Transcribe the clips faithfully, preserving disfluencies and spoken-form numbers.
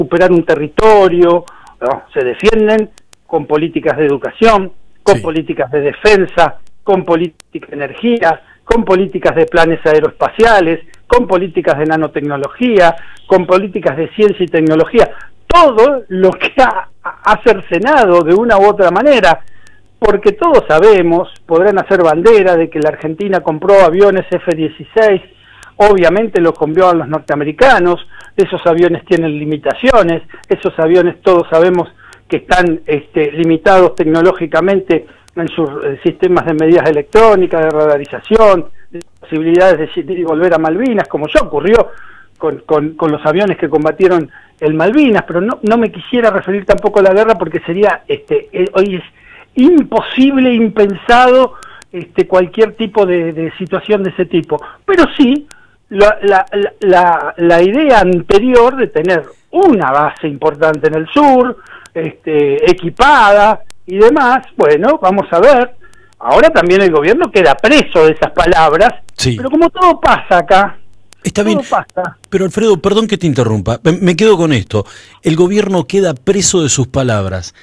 recuperar un territorio, ¿no? Se defienden con políticas de educación, con sí. políticas de defensa, con políticas de energía, con políticas de planes aeroespaciales, con políticas de nanotecnología, con políticas de ciencia y tecnología, todo lo que ha, ha cercenado de una u otra manera, porque todos sabemos, podrán hacer bandera de que la Argentina compró aviones F dieciséis, obviamente los compró a los norteamericanos, esos aviones tienen limitaciones, esos aviones todos sabemos que están este, limitados tecnológicamente en sus eh, sistemas de medidas electrónicas, de radarización, de posibilidades de, de volver a Malvinas, como ya ocurrió con, con, con los aviones que combatieron el Malvinas, pero no, no me quisiera referir tampoco a la guerra porque sería, este, eh, hoy es imposible, impensado, este, cualquier tipo de, de situación de ese tipo, pero sí la, la, la, la idea anterior de tener una base importante en el sur, este, equipada y demás, bueno, vamos a ver. Ahora también el gobierno queda preso de esas palabras, sí. pero como todo pasa acá, Está bien, pasa. Pero Alfredo, perdón que te interrumpa, me quedo con esto. El gobierno queda preso de sus palabras.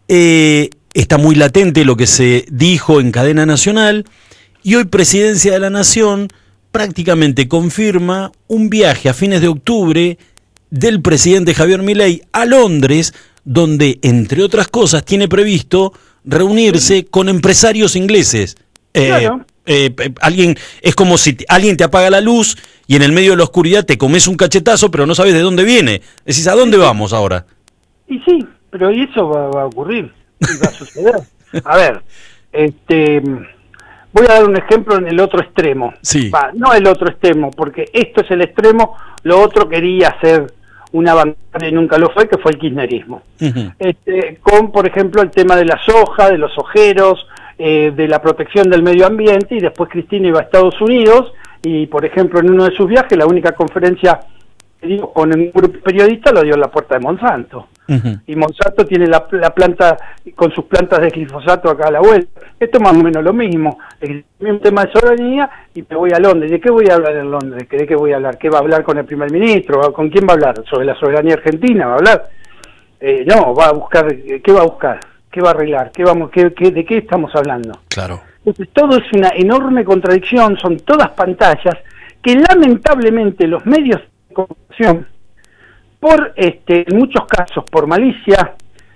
Eh, está muy latente lo que se dijo en cadena nacional y hoy Presidencia de la Nación prácticamente confirma un viaje a fines de octubre del presidente Javier Milei a Londres, donde, entre otras cosas, tiene previsto reunirse con empresarios ingleses. Eh, claro. eh, alguien es como si alguien te apaga la luz y en el medio de la oscuridad te comes un cachetazo, pero no sabes de dónde viene. Decís, ¿a dónde vamos ahora? Y sí, pero y eso va, va a ocurrir, va a suceder. A ver, este, voy a dar un ejemplo en el otro extremo. Sí. Va, no el otro extremo, porque esto es el extremo, lo otro quería ser una bancada y nunca lo fue, que fue el kirchnerismo. Uh-huh. este, con, por ejemplo, el tema de la soja, de los ojeros, eh, de la protección del medio ambiente, y después Cristina iba a Estados Unidos, y, por ejemplo, en uno de sus viajes, la única conferencia que dio con un grupo periodista lo dio en la puerta de Monsanto. Uh-huh. Y Monsanto tiene la, la planta, con sus plantas de glifosato acá a la vuelta. Esto es más o menos lo mismo. Es un tema de soberanía y me voy a Londres. ¿De qué voy a hablar en Londres? ¿De qué voy a hablar? ¿Qué va a hablar con el primer ministro? ¿Con quién va a hablar? ¿Sobre la soberanía argentina va a hablar? Eh, no, va a buscar, ¿qué va a buscar? ¿Qué va a arreglar? ¿Qué vamos, qué, qué, ¿De qué estamos hablando? Claro. Entonces, todo es una enorme contradicción, son todas pantallas que lamentablemente los medios de comunicación, por este en muchos casos por malicia,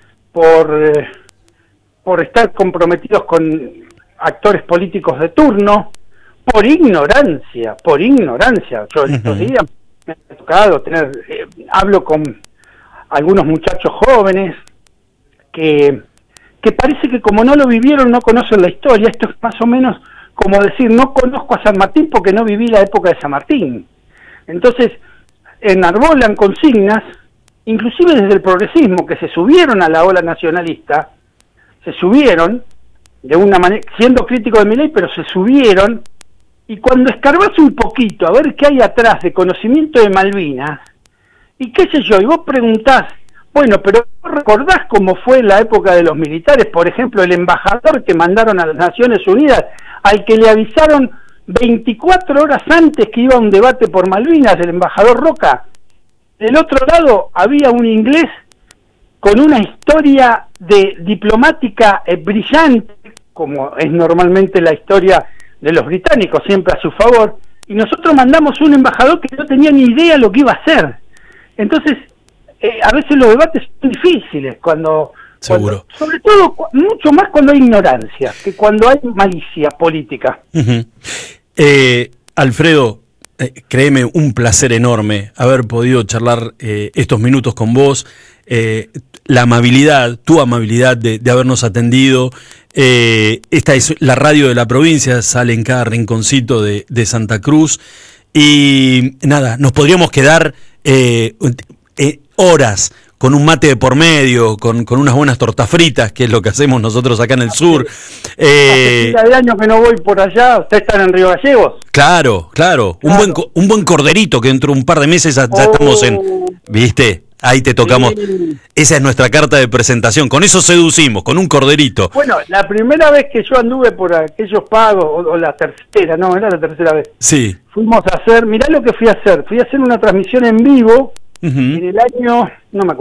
por eh, por estar comprometidos con actores políticos de turno, por ignorancia, por ignorancia. Yo uh-huh. estos días me ha tocado tener, eh, hablo con algunos muchachos jóvenes que que parece que como no lo vivieron no conocen la historia. Esto es más o menos como decir, no conozco a San Martín porque no viví la época de San Martín. Entonces, enarbolan consignas, inclusive desde el progresismo, que se subieron a la ola nacionalista, se subieron, de una manera, siendo críticos de Milei, pero se subieron, y cuando escarbás un poquito a ver qué hay atrás de conocimiento de Malvinas, y qué sé yo, y vos preguntás, bueno, pero ¿recordás cómo fue en la época de los militares? Por ejemplo, el embajador que mandaron a las Naciones Unidas, al que le avisaron veinticuatro horas antes que iba a un debate por Malvinas, el embajador Roca. Del otro lado había un inglés con una historia de diplomática eh, brillante, como es normalmente la historia de los británicos, siempre a su favor, y nosotros mandamos un embajador que no tenía ni idea lo que iba a hacer. Entonces, eh, a veces los debates son difíciles, cuando, Seguro. cuando sobre todo, mucho más cuando hay ignorancia, que cuando hay malicia política. Uh-huh. eh, Alfredo, eh, créeme, un placer enorme haber podido charlar eh, estos minutos con vos, eh, la amabilidad, tu amabilidad de, de habernos atendido. Eh, esta es la radio de la provincia, sale en cada rinconcito de, de Santa Cruz, y nada, nos podríamos quedar eh, eh, horas con un mate de por medio, con, con unas buenas tortas fritas, que es lo que hacemos nosotros acá en el sur. Eh, Hace de años que no voy por allá. ¿Ustedes están en Río Gallegos? Claro, claro, claro. Un buen un buen corderito que dentro de un par de meses ya, ya oh. estamos en... ¿Viste? Ahí te tocamos. Sí. Esa es nuestra carta de presentación. Con eso seducimos, con un corderito. Bueno, la primera vez que yo anduve por aquellos pagos, o, o la tercera, no, era la tercera vez. Sí. Fuimos a hacer, mirá lo que fui a hacer. Fui a hacer una transmisión en vivo uh-huh. en el año, no me acuerdo.